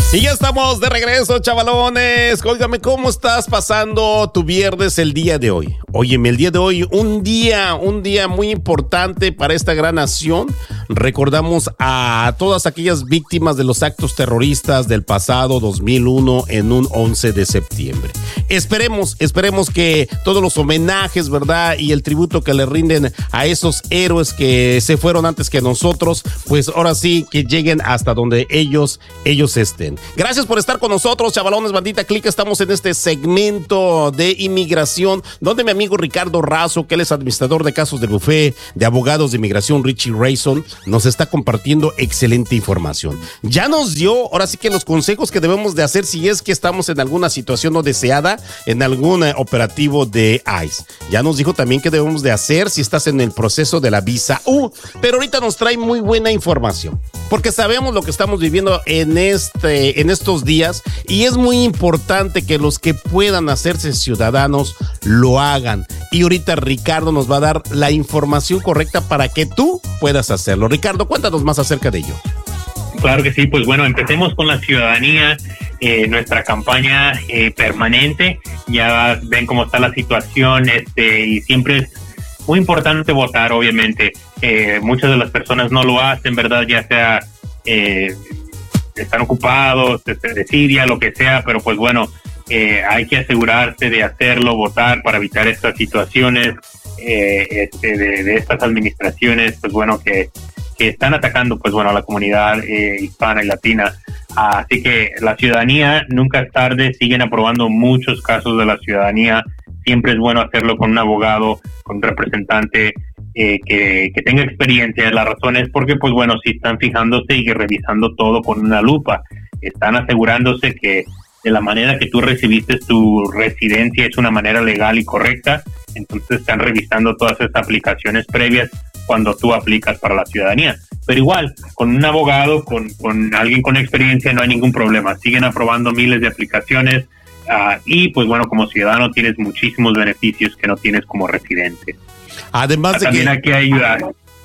Y ya estamos de regreso, chavalones. Óigame, ¿cómo estás pasando tu viernes el día de hoy? Óyeme, el día de hoy, un día muy importante para esta gran nación. Recordamos a todas aquellas víctimas de los actos terroristas del pasado 2001 en un 11 de septiembre. Esperemos que todos los homenajes, ¿verdad? Y el tributo que le rinden a esos héroes que se fueron antes que nosotros, pues ahora sí que lleguen hasta donde ellos estén. Gracias por estar con nosotros, chavalones, bandita click. Estamos en este segmento de inmigración, donde mi amigo Ricardo Razo, que él es administrador de casos del bufete de abogados de inmigración Richie Rayson, nos está compartiendo excelente información. Ya nos dio, ahora sí que los consejos que debemos de hacer si es que estamos en alguna situación no deseada, en algún operativo de ICE. Ya nos dijo también qué debemos de hacer si estás en el proceso de la visa U, pero ahorita nos trae muy buena información, porque sabemos lo que estamos viviendo en estos días, y es muy importante que los que puedan hacerse ciudadanos lo hagan. Y ahorita Ricardo nos va a dar la información correcta para que tú puedas hacerlo. Ricardo, cuéntanos más acerca de ello. Claro que sí, pues bueno, empecemos con la ciudadanía, nuestra campaña permanente. Ya ven cómo está la situación, y siempre es muy importante votar, obviamente. Muchas de las personas no lo hacen, ¿verdad? Ya sea están ocupados, de Siria, lo que sea, pero pues bueno, hay que asegurarse de hacerlo, votar para evitar estas situaciones de estas administraciones, pues bueno, que están atacando, pues bueno, a la comunidad hispana y latina. Así que la ciudadanía nunca es tarde, siguen aprobando muchos casos de la ciudadanía. Siempre es bueno hacerlo con un abogado, con un representante que tenga experiencia. La razón es porque, pues bueno, si están fijándose y revisando todo con una lupa, están asegurándose que de la manera que tú recibiste tu residencia es una manera legal y correcta. Entonces están revisando todas esas aplicaciones previas cuando tú aplicas para la ciudadanía. Pero igual, con un abogado, con alguien con experiencia, no hay ningún problema. Siguen aprobando miles de aplicaciones y pues bueno, como ciudadano tienes muchísimos beneficios que no tienes como residente. Además de también que hay que ayudar.